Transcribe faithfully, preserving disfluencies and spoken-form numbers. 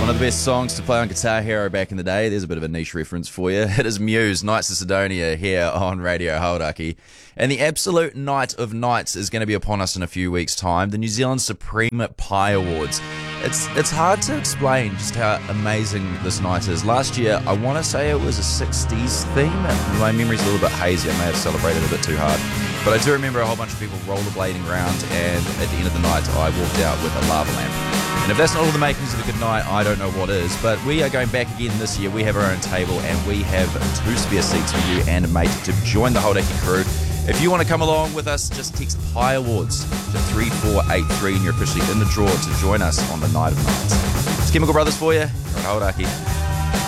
One of the best songs to play on Guitar Hero back in the day. There's a bit of a niche reference for you. It is Muse, Knights of Sidonia, here on Radio Hauraki. And the absolute night of nights is going to be upon us in a few weeks' time. The New Zealand Supreme Pie Awards. It's it's hard to explain just how amazing this night is. Last year, I want to say it was a sixties theme. My memory's a little bit hazy. I may have celebrated a bit too hard. But I do remember a whole bunch of people rollerblading around, and at the end of the night, I walked out with a lava lamp. And if that's not all the makings of a good night, I don't know what is. But we are going back again this year. We have our own table, and we have two spare seats for you and a mate to join the Hauraki crew. If you want to come along with us, just text Pie Awards to three four eight three, and you're officially in the draw to join us on the night of nights. It's Chemical Brothers for you. You're on Hauraki.